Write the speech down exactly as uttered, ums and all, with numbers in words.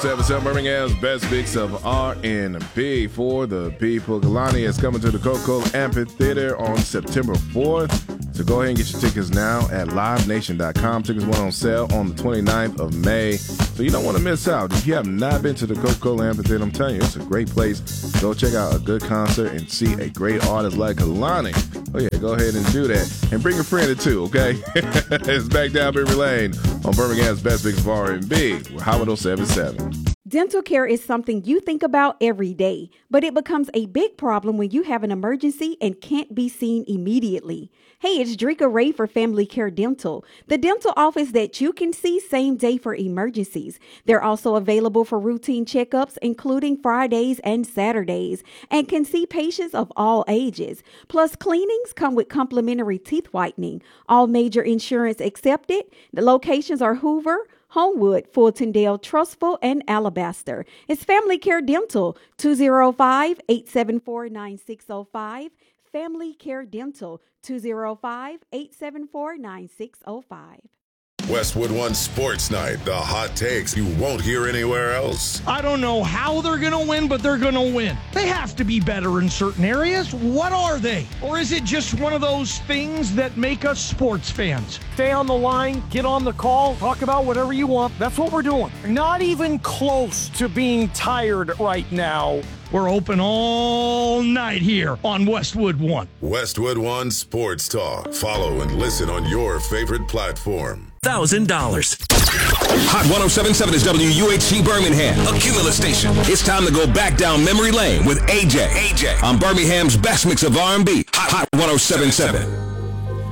seven seven, Birmingham's best mix of R and B for the people. Kalani is coming to the Coca-Cola Amphitheater on September fourth. So go ahead and get your tickets now at live nation dot com. Tickets went on sale on the twenty-ninth of May. So you don't want to miss out. If you have not been to the Coca-Cola Amphitheater, I'm telling you, it's a great place. Go check out a good concert and see a great artist like Kalani. Oh, yeah, go ahead and do that. And bring a friend or two, okay? It's back down memory lane on Birmingham's best mix of R and B with Howard oh seven seven. Dental care is something you think about every day, but it becomes a big problem when you have an emergency and can't be seen immediately. Hey, it's Drika Ray for Family Care Dental, the dental office that you can see same day for emergencies. They're also available for routine checkups, including Fridays and Saturdays, and can see patients of all ages. Plus, cleanings come with complimentary teeth whitening. All major insurance accepted. The locations are Hoover, Homewood, Fultondale, Trustful, and Alabaster. It's Family Care Dental, two oh five, eight seven four, nine six oh five. Family Care Dental, two oh five, eight seven four, nine six oh five. Westwood One Sports Night, the hot takes you won't hear anywhere else. I don't know how they're going to win, but they're going to win. They have to be better in certain areas. What are they? Or is it just one of those things that make us sports fans? Stay on the line, get on the call, talk about whatever you want. That's what we're doing. Not even close to being tired right now. We're open all night here on Westwood One. Westwood One Sports Talk. Follow and listen on your favorite platform. one thousand dollars. Hot one oh seven point seven is W U H C Birmingham, a Cumulus station. It's time to go back down memory lane with A J. A J on Birmingham's best mix of R and B. Hot, Hot one oh seven point seven.